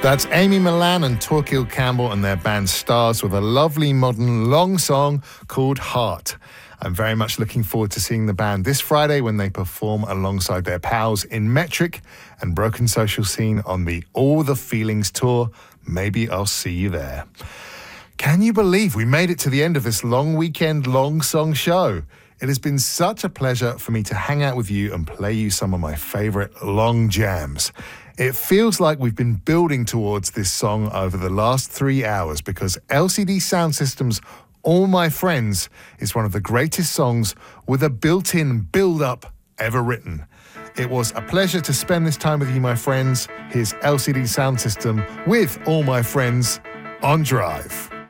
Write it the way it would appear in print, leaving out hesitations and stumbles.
That's Amy Millan and Torquil Campbell and their band Stars with a lovely modern long song called Heart. I'm very much looking forward to seeing the band this Friday when they perform alongside their pals in Metric and Broken Social Scene on the All the Feelings tour. Maybe I'll see you there. Can you believe we made it to the end of this long weekend, long song show? It has been such a pleasure for me to hang out with you and play you some of my favourite long jams. It feels like we've been building towards this song over the last 3 hours because LCD Soundsystem's All My Friends is one of the greatest songs with a built-in build-up ever written. It was a pleasure to spend this time with you, my friends. Here's LCD Soundsystem with All My Friends on Drive.